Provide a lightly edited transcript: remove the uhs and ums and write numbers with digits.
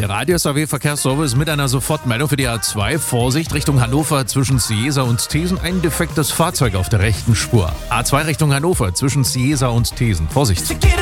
Der Radio-SAW-Verkehrsservice mit einer Sofortmeldung für die A2. Vorsicht, Richtung Hannover zwischen Ciesa und Thesen. Ein defektes Fahrzeug auf der rechten Spur. A2 Richtung Hannover zwischen Ciesa und Thesen. Vorsicht.